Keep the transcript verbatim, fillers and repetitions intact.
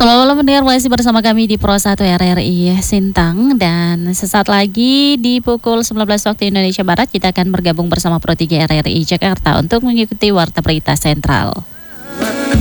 Selamat malam mendengar, masih bersama kami di Pro satu R R I Sintang. Dan sesaat lagi di pukul sembilan belas waktu Indonesia Barat kita akan bergabung bersama Pro tiga R R I Jakarta untuk mengikuti Warta Berita Sentral.